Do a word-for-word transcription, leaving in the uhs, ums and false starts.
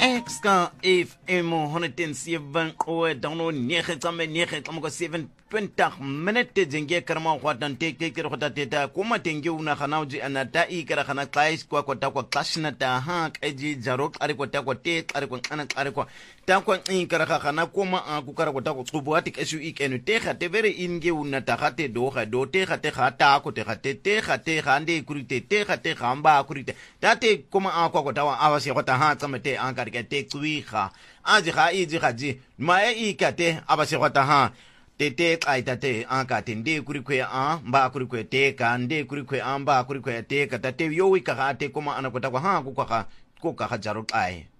Exka F M honderd zeven o dono negen tsamme negen tsamme seven twintig minute jenge karma kwatan te ke kero khota teta kuma tenge una khanauji anata i kara khana clash kwa kwa kwa clashna ta ha kaji jarok ari kwa kwa te ari kwa ana ari kwa ta kwa in kara khana kuma a ku kara kwa kwa tsubu ati kesu ikenu te khate vere inge una ta khate do kha do te khate khata ko te khate te khate khande kurite te khate khamba kurite tate kuma a kwa kwa tawa awasi khota ha tsamme te an kar ke te tsuiga aji ga iji ga ji mae ikate abasi khota ha tete aitate anka tende kurikwe a mba kurikwe te kande kurikwe amba kurikwe te kata te yo wika ga te kuma anakota kwa ha ku ka ku ka jaro ai